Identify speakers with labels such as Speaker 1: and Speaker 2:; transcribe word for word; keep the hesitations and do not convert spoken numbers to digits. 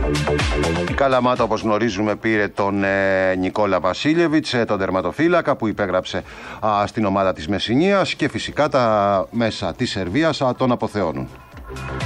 Speaker 1: Η Καλαμάτα, όπως γνωρίζουμε, πήρε τον ε, Νικόλα Βασίλεβιτς, ε, τον τερματοφύλακα που υπέγραψε α, στην ομάδα της Μεσσηνίας, και φυσικά τα μέσα της Σερβίας α, τον αποθεώνουν.